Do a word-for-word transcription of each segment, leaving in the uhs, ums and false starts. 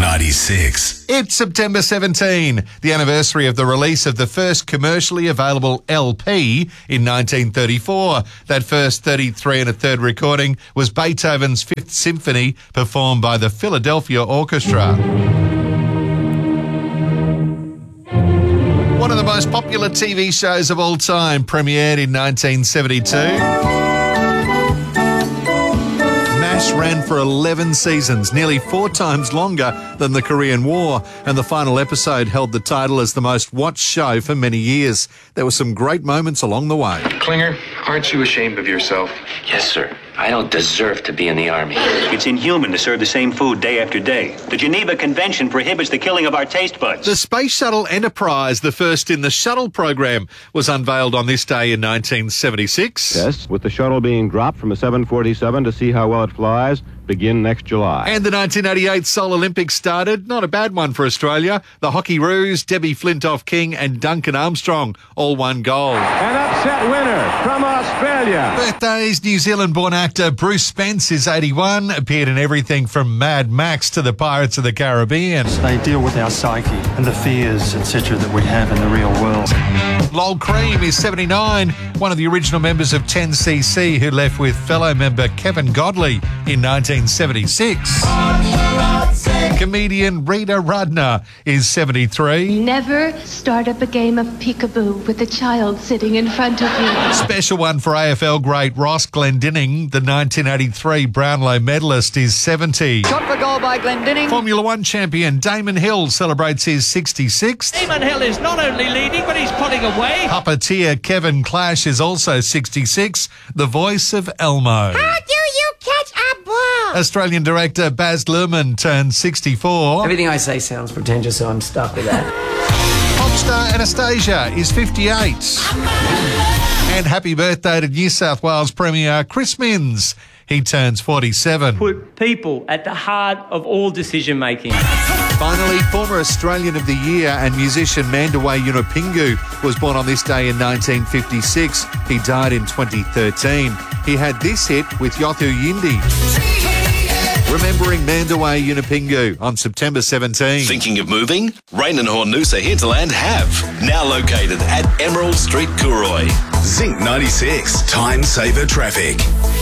ninety-six. It's September seventeenth, the anniversary of the release of the first commercially available L P in nineteen thirty-four. That first thirty-three and a third recording was Beethoven's Fifth Symphony, performed by the Philadelphia Orchestra. One of the most popular T V shows of all time premiered in nineteen seventy-two. MASH ran for eleven seasons, nearly four times longer than the Korean War, and the final episode held the title as the most watched show for many years. There were some great moments along the way. Klinger, aren't you ashamed of yourself? Yes, sir. I don't deserve to be in the Army. It's inhuman to serve the same food day after day. The Geneva Convention prohibits the killing of our taste buds. The Space Shuttle Enterprise, the first in the shuttle program, was unveiled on this day in nineteen seventy-six. Yes, with the shuttle being dropped from a seven forty-seven to see how well it flies, begin next July. And the nineteen eighty-eight Seoul Olympics started. Not a bad one for Australia. The Hockeyroos, Debbie Flintoff-King and Duncan Armstrong all won gold. An upset winner from Australia. Birthdays, New Zealand-born actor Bruce Spence is eighty-one, appeared in everything from Mad Max to the Pirates of the Caribbean. They deal with our psyche and the fears, et cetera, that we have in the real world. Lol Cream is seventy-nine, one of the original members of ten C C who left with fellow member Kevin Godley in nineteen seventy-six. Comedian Rita Rudner is seventy-three. Never start up a game of peekaboo with a child sitting in front of you. Special one for A F L great Ross Glendinning, the nineteen eighty-three Brownlow medalist, is seventy. Shot for goal by Glendinning. Formula One champion Damon Hill celebrates his sixty-sixth. Damon Hill is not only leading, but he's putting away. Puppeteer Kevin Clash is also sixty-six, the voice of Elmo. How do you catch a ball? Australian director Baz Luhrmann turned sixty-four. Everything I say sounds pretentious, so I'm stuck with that. Pop star Anastasia is fifty-eight. And happy birthday to New South Wales Premier Chris Minns. He turns forty-seven. Put people at the heart of all decision making. Finally, former Australian of the Year and musician Mandaway Yunupingu was born on this day in nineteen fifty-six. He died in twenty thirteen. He had this hit with Yothu Yindi. Remembering Mandaway Yunupingu on September seventeenth. Thinking of moving? Rain and Hornusa Hinterland have. Now located at Emerald Street, Cooroy. Zinc ninety-six. Time saver traffic.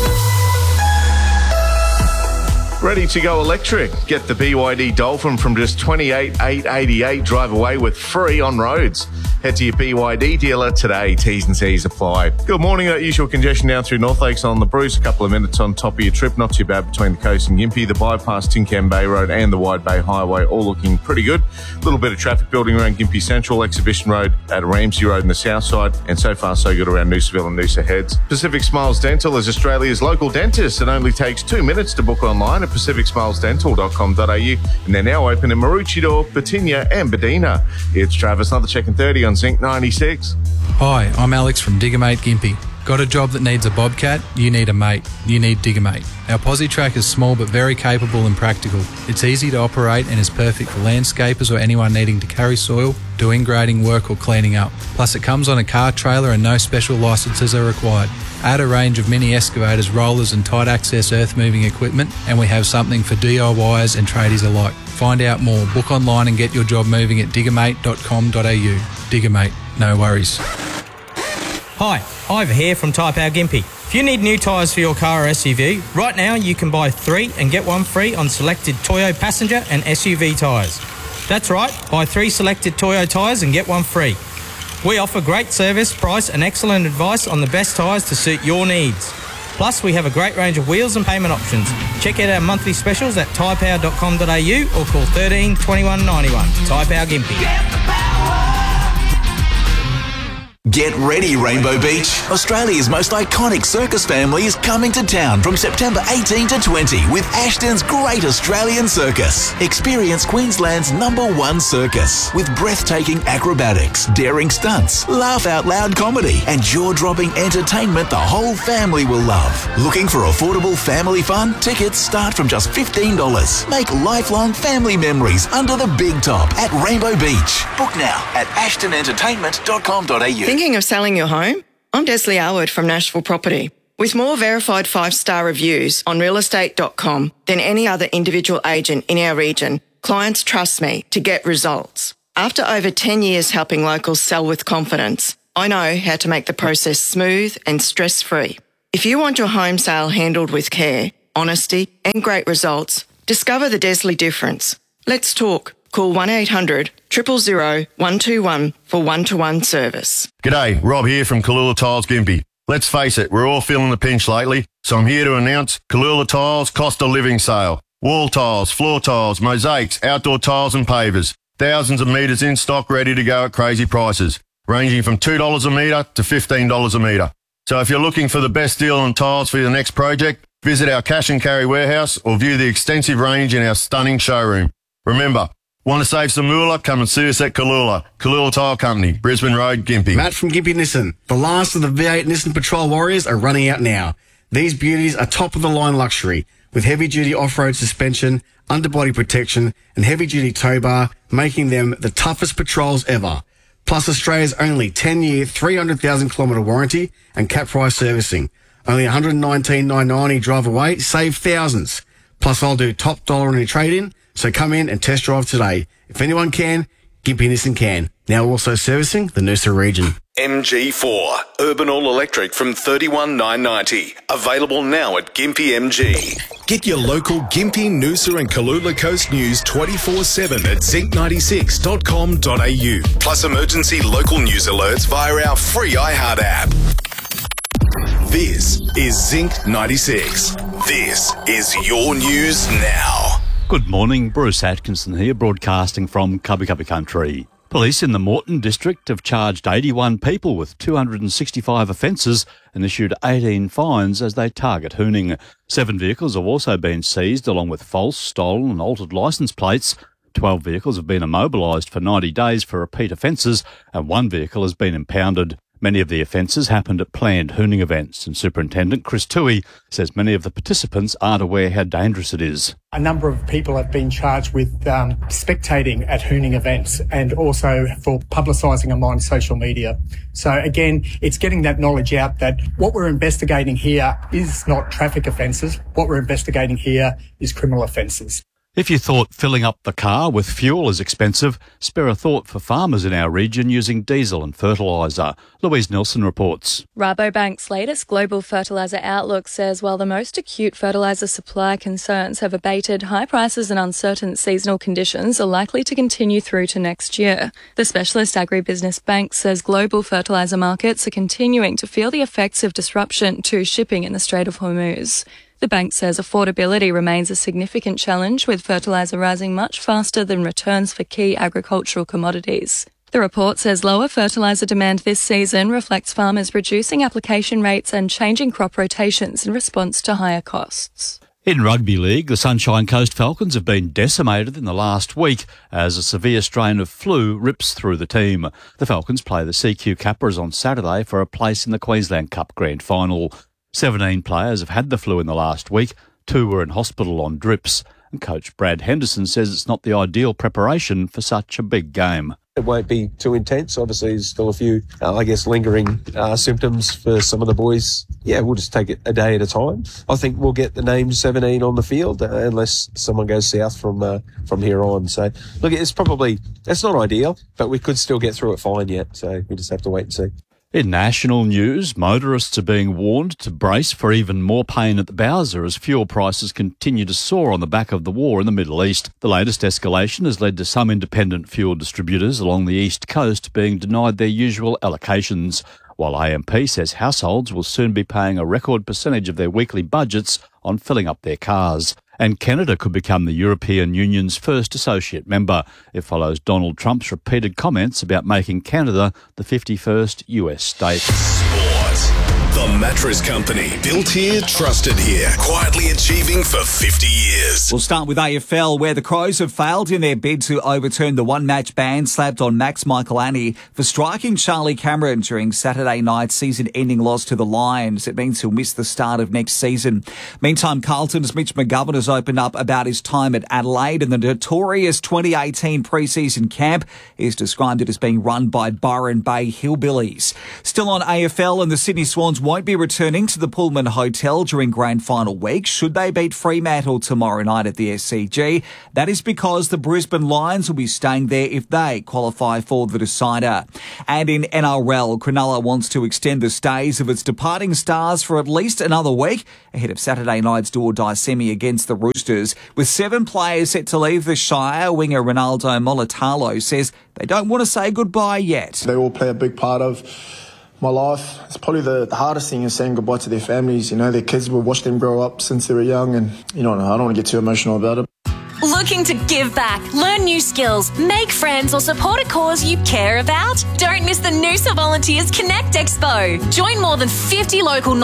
Ready to go electric? Get the B Y D Dolphin from just twenty-eight thousand eight hundred eighty-eight. Drive away with free on roads. Head to your B Y D dealer today. T's and C's apply. Good morning. That usual congestion down through North Lakes on the Bruce. A couple of minutes on top of your trip. Not too bad between the coast and Gympie. The bypass, Tin Can Bay Road and the Wide Bay Highway all looking pretty good. A little bit of traffic building around Gympie Central, Exhibition Road at Ramsey Road in the south side. And so far so good around Noosaville and Noosa Heads. Pacific Smiles Dental is Australia's local dentist. It only takes two minutes to book online at pacific smiles dental dot com dot a u. And they're now open in Maroochydore, Batinia and Badina. It's Travis, another check in thirty on Zinc ninety-six. Hi, I'm Alex from Diggermate Gympie. Got a job that needs a bobcat? You need a mate. You need Diggermate. Our posi track is small but very capable and practical. It's easy to operate and is perfect for landscapers or anyone needing to carry soil, doing grading work or cleaning up. Plus it comes on a car trailer and no special licences are required. Add a range of mini excavators, rollers and tight access earth moving equipment, and we have something for D I Yers and tradies alike. Find out more. Book online and get your job moving at diggermate dot com dot a u. Diggermate, no worries. Hi, Ivor here from Tyre Power Gympie. If you need new tyres for your car or S U V, right now you can buy three and get one free on selected Toyo passenger and S U V tyres. That's right, buy three selected Toyo tyres and get one free. We offer great service, price and excellent advice on the best tyres to suit your needs. Plus, we have a great range of wheels and payment options. Check out our monthly specials at tyre power dot com dot a u or call thirteen twenty-one ninety-one. Tyre Power Gympie. Get ready, Rainbow Beach. Australia's most iconic circus family is coming to town from September eighteenth to twentieth with Ashton's Great Australian Circus. Experience Queensland's number one circus with breathtaking acrobatics, daring stunts, laugh-out-loud comedy and jaw-dropping entertainment the whole family will love. Looking for affordable family fun? Tickets start from just fifteen dollars. Make lifelong family memories under the big top at Rainbow Beach. Book now at ashton entertainment dot com dot a u. Thinking of selling your home? I'm Desley Alwood from Nashville Property. With more verified five-star reviews on real estate dot com than any other individual agent in our region, Clients trust me to get results. After over ten years helping locals sell with confidence, I know how to make the process smooth and stress-free. If you want your home sale handled with care, honesty and great results, discover the Desley difference. Let's talk. Call one eight hundred, zero zero zero, one two one for one-to-one service. G'day, Rob here from Kalula Tiles Gympie. Let's face it, we're all feeling the pinch lately, so I'm here to announce Kalula Tiles Cost of Living Sale. Wall tiles, floor tiles, mosaics, outdoor tiles and pavers. Thousands of metres in stock ready to go at crazy prices, ranging from two dollars a metre to fifteen dollars a metre. So if you're looking for the best deal on tiles for your next project, visit our cash and carry warehouse or view the extensive range in our stunning showroom. Remember, want to save some moolah? Come and see us at Kalula. Kalula Tile Company, Brisbane Road, Gympie. Matt from Gympie Nissan. The last of the V eight Nissan Patrol Warriors are running out now. These beauties are top-of-the-line luxury, with heavy-duty off-road suspension, underbody protection, and heavy-duty tow bar, making them the toughest patrols ever. Plus Australia's only ten-year, three hundred thousand kilometre warranty and cap price servicing. Only one hundred nineteen thousand nine hundred ninety drive away, save thousands. Plus I'll do top dollar on your trade-in, so come in and test drive today. If anyone can, Gympie Nissan can. Now also servicing the Noosa region. M G four, Urban All Electric from thirty-one thousand nine hundred ninety. Available now at Gympie M G. Get your local Gympie, Noosa and Kalula Coast news twenty-four seven at zinc ninety-six dot com dot a u. Plus emergency local news alerts via our free iHeart app. This is Zinc ninety-six. This is your news now. Good morning, Bruce Atkinson here, broadcasting from Cubby Cubby Country. Police in the Moreton district have charged eighty-one people with two hundred sixty-five offences and issued eighteen fines as they target hooning. Seven vehicles have also been seized along with false, stolen and altered licence plates. Twelve vehicles have been immobilised for ninety days for repeat offences and one vehicle has been impounded. Many of the offences happened at planned hooning events, and Superintendent Chris Toohey says many of the participants aren't aware how dangerous it is. A number of people have been charged with um, spectating at hooning events and also for publicising them on social media. So again, it's getting that knowledge out that what we're investigating here is not traffic offences. What we're investigating here is criminal offences. If you thought filling up the car with fuel is expensive, spare a thought for farmers in our region using diesel and fertiliser. Louise Nelson reports. Rabobank's latest global fertiliser outlook says while the most acute fertiliser supply concerns have abated, high prices and uncertain seasonal conditions are likely to continue through to next year. The specialist agribusiness bank says global fertiliser markets are continuing to feel the effects of disruption to shipping in the Strait of Hormuz. The bank says affordability remains a significant challenge, with fertiliser rising much faster than returns for key agricultural commodities. The report says lower fertiliser demand this season reflects farmers reducing application rates and changing crop rotations in response to higher costs. In Rugby League, the Sunshine Coast Falcons have been decimated in the last week as a severe strain of flu rips through the team. The Falcons play the C Q Capras on Saturday for a place in the Queensland Cup Grand Final. seventeen players have had the flu in the last week. Two were in hospital on drips. And coach Brad Henderson says it's not the ideal preparation for such a big game. It won't be too intense. Obviously, there's still a few, uh, I guess, lingering uh, symptoms for some of the boys. Yeah, we'll just take it a day at a time. I think we'll get the name seventeen on the field uh, unless someone goes south from uh, from here on. So, look, it's probably, it's not ideal, but we could still get through it fine yet. So we just have to wait and see. In national news, motorists are being warned to brace for even more pain at the Bowser as fuel prices continue to soar on the back of the war in the Middle East. The latest escalation has led to some independent fuel distributors along the east coast being denied their usual allocations, while A M P says households will soon be paying a record percentage of their weekly budgets on filling up their cars. And Canada could become the European Union's first associate member. It follows Donald Trump's repeated comments about making Canada the fifty-first U S state. Sport. The Mattress Company. Built here, trusted here. Quietly achieving for fifty years. We'll start with A F L, where the Crows have failed in their bid to overturn the one-match ban slapped on Max Michaelani for striking Charlie Cameron during Saturday night's season-ending loss to the Lions. It means he'll miss the start of next season. Meantime, Carlton's Mitch McGovern has opened up about his time at Adelaide, and the notorious twenty eighteen pre-season camp is described it as being run by Byron Bay hillbillies. Still on A F L, and the Sydney Swans won't be returning to the Pullman Hotel during grand final week should they beat Fremantle tomorrow night at the S C G. That is because the Brisbane Lions will be staying there if they qualify for the decider. And in N R L, Cronulla wants to extend the stays of its departing stars for at least another week ahead of Saturday night's do-or-die semi against the Roosters. With seven players set to leave the Shire, winger Ronaldo Molitalo says they don't want to say goodbye yet. They all play a big part of my life. It's probably the, the hardest thing is saying goodbye to their families. You know, their kids will watch them grow up since they were young, and you know, I don't want to get too emotional about it. Looking to give back, learn new skills, make friends, or support a cause you care about? Don't miss the Noosa Volunteers Connect Expo. Join more than fifty local